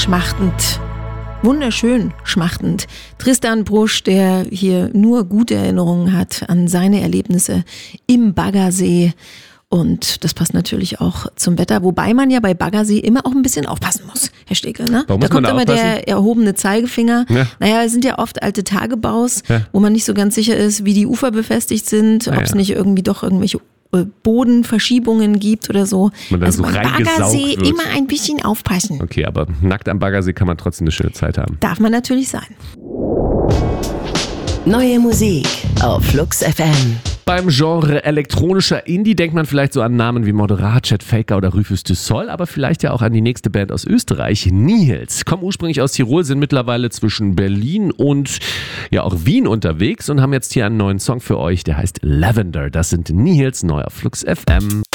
schmachtend. Wunderschön schmachtend. Tristan Brusch, der hier nur gute Erinnerungen hat an seine Erlebnisse im Baggersee. Und das passt natürlich auch zum Wetter, wobei man ja bei Baggersee immer auch ein bisschen aufpassen muss, Herr Stegel. Ne? Da kommt immer der erhobene Zeigefinger. Ja. Naja, es sind ja oft alte Tagebaus, wo man nicht so ganz sicher ist, wie die Ufer befestigt sind, ob es nicht irgendwie doch irgendwelche Bodenverschiebungen gibt oder so. Also beim Baggersee wird. Immer ein bisschen aufpassen. Okay, aber nackt am Baggersee kann man trotzdem eine schöne Zeit haben. Darf man natürlich sein. Neue Musik auf Flux FM. Beim Genre elektronischer Indie denkt man vielleicht so an Namen wie Moderat, Chet Faker oder Rufus du Sol, aber vielleicht ja auch an die nächste Band aus Österreich, Nihils. Kommen ursprünglich aus Tirol, sind mittlerweile zwischen Berlin und ja auch Wien unterwegs und haben jetzt hier einen neuen Song für euch, der heißt Lavender. Das sind Nihils, neu auf Flux FM.